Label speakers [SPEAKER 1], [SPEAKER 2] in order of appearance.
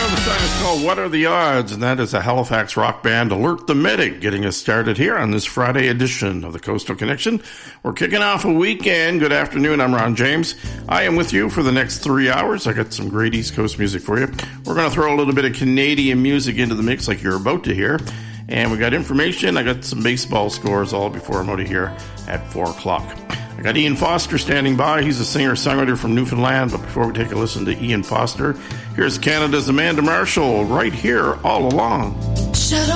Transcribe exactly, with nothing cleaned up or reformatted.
[SPEAKER 1] The song is called What Are the Odds? And that is a Halifax rock band, Alert the Medic, getting us started here on this Friday edition of the Coastal Connection. We're kicking off a weekend. Good afternoon. I'm Ron James. I am with you for the next three hours. I got some great East Coast music for you. We're going to throw a little bit of Canadian music into the mix like you're about to hear. And we got information. I got some baseball scores all before I'm out of here at four o'clock. I got Ian Foster standing by. He's a singer-songwriter from Newfoundland. But before we take a listen to Ian Foster, here's Canada's Amanda Marshall right here all along.
[SPEAKER 2] Shut